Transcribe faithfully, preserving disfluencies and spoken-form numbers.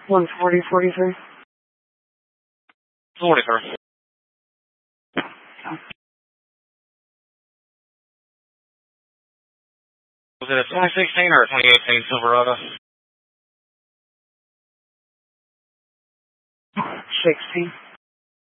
one forty forty-three. forty-three. Was it a twenty sixteen or a twenty eighteen Silverado? sixteen.